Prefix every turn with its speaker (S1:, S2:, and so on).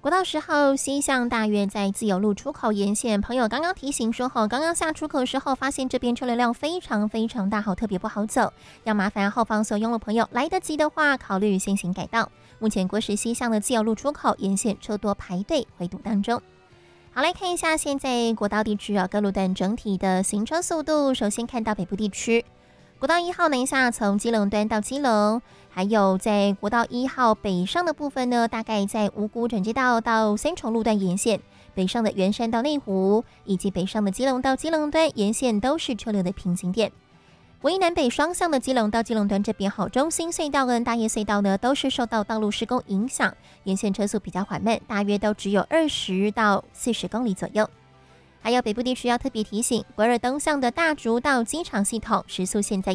S1: 国道10号西向大约在自由路出口沿线，朋友刚刚提醒说刚刚下出口的时候，发现这边车流量非常大，特别不好走，要麻烦后方所拥的朋友来得及的话，考虑先行改道。目前国十西向的自由路出口沿线车多排队回堵当中。好，来看一下现在国道地区各路段整体的行车速度。首先看到北部地区，国道1号南下从基隆端到基隆，还有在国道1号北上的部分呢，大概在五股转接道到三重路段沿线，北上的圆山到内湖，以及北上的基隆到基隆端沿线都是车流的平行点。唯一南北双向的基隆到基隆端这边中心隧道跟大叶隧道呢，都是受到道路施工影响，沿线车速比较缓慢，大约都只有20到40公里左右。还有北部地区要特别提醒，国二东向的大竹到机场系统时速现在